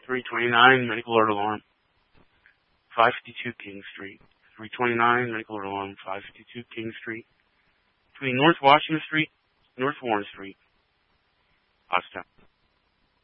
329, medical alert alarm. 552 King Street. 329, medical alert alarm. 552 King Street. Between North Washington Street, North Warren Street. Hostile.